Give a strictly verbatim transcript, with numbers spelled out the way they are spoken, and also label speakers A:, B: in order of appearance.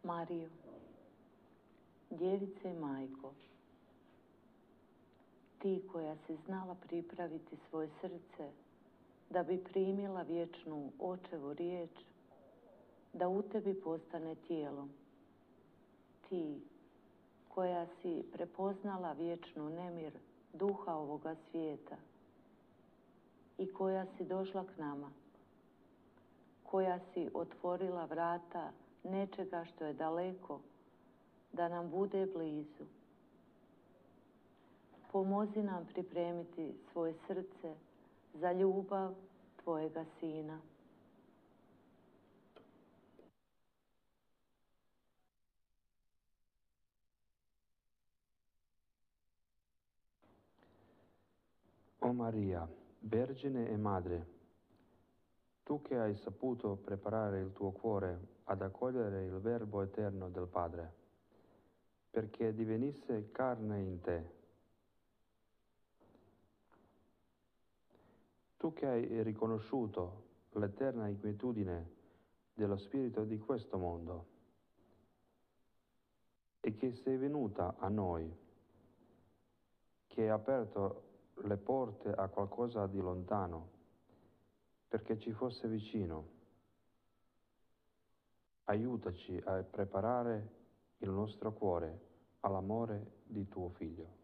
A: Marijo, djevice majko, ti koja si znala pripraviti svoje srce da bi primila vječnu očevu riječ, da u tebi postane tijelom, ti koja si prepoznala vječnu nemir duha ovoga svijeta i koja si došla k nama, koja si otvorila vrata nečega što je daleko, da nam bude blizu. Pomozi nam pripremiti svoje srce za ljubav Tvojega Sina.
B: O Maria, Vergine e Madre, tu che hai saputo preparare il tuo cuore ad accogliere il Verbo eterno del Padre, perché divenisse carne in te, tu che hai riconosciuto l'eterna inquietudine dello spirito di questo mondo e che sei venuta a noi, che hai aperto le porte a qualcosa di lontano, perché ci fosse vicino. Aiutaci a preparare il nostro cuore all'amore di tuo Figlio.